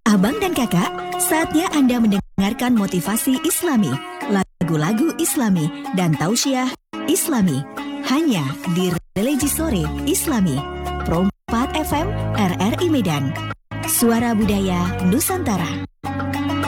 Abang dan kakak, saatnya Anda mendengarkan motivasi Islami, lagu-lagu Islami, dan tausiah Islami. Hanya di Religi Sore Islami, Pro 4 FM RRI Medan. Suara Budaya Nusantara.